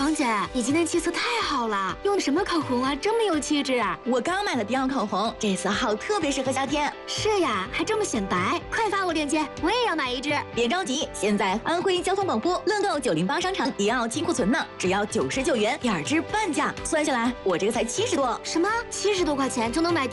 王姐，你今天气色太好了，用的什么口红啊？这么有气质。 我刚买了迪奥口红，这色号特别适合夏天。 是呀，还这么显白，快发我链接，我也要买一支。 别着急，现在安徽交通广播乐购908商场迪奥清库存呢，只要99元，2支半价，算下来我这个才70多。 什么？70多块钱就能买